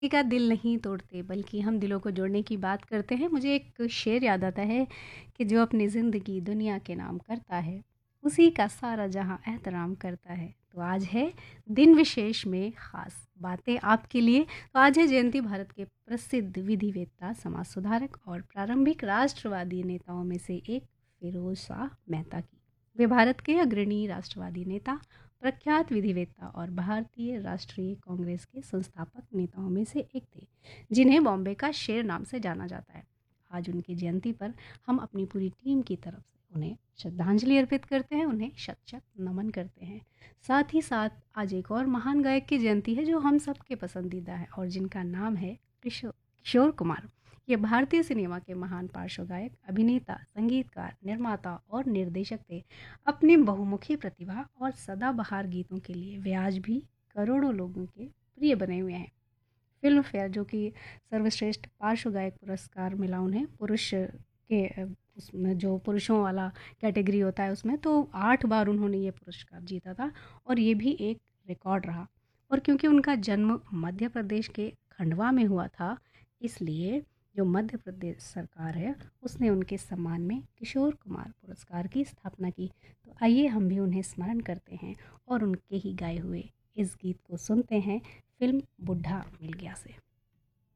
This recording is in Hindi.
का दिल नहीं तोड़ते बल्कि हम दिलों को जोड़ने की बात करते हैं। मुझे एक शेर याद आता है कि जो अपनी ज़िंदगी दुनिया के नाम करता है उसी का सारा जहां एहतराम करता है। तो आज है दिन विशेष में ख़ास बातें आपके लिए। तो आज है जयंती भारत के प्रसिद्ध विधिवेत्ता, समाज सुधारक और प्रारंभिक राष्ट्रवादी नेताओं में से एक फिरोज शाह मेहता की। वे भारत के अग्रणी राष्ट्रवादी नेता, प्रख्यात विधिवेत्ता और भारतीय राष्ट्रीय कांग्रेस के संस्थापक नेताओं में से एक थे, जिन्हें बॉम्बे का शेर नाम से जाना जाता है। आज उनकी जयंती पर हम अपनी पूरी टीम की तरफ से उन्हें श्रद्धांजलि अर्पित करते हैं, उन्हें शत शत नमन करते हैं। साथ ही साथ आज एक और महान गायक की जयंती है जो हम सबके पसंदीदा है और जिनका नाम है किशोर कुमार। ये भारतीय सिनेमा के महान पार्श्व गायक, अभिनेता, संगीतकार, निर्माता और निर्देशक थे। अपनी बहुमुखी प्रतिभा और सदाबहार गीतों के लिए वे आज भी करोड़ों लोगों के प्रिय बने हुए हैं। फिल्म फेयर जो कि सर्वश्रेष्ठ पार्श्व गायक पुरस्कार मिला उन्हें, पुरुष के उसमें जो पुरुषों वाला कैटेगरी होता है उसमें, तो 8 बार उन्होंने ये पुरस्कार जीता था और ये भी एक रिकॉर्ड रहा। और क्योंकि उनका जन्म मध्य प्रदेश के खंडवा में हुआ था, इसलिए जो मध्य प्रदेश सरकार है उसने उनके सम्मान में किशोर कुमार पुरस्कार की स्थापना की। तो आइए हम भी उन्हें स्मरण करते हैं और उनके ही गाए हुए इस गीत को सुनते हैं, फिल्म बुढ़ा मिल गया से।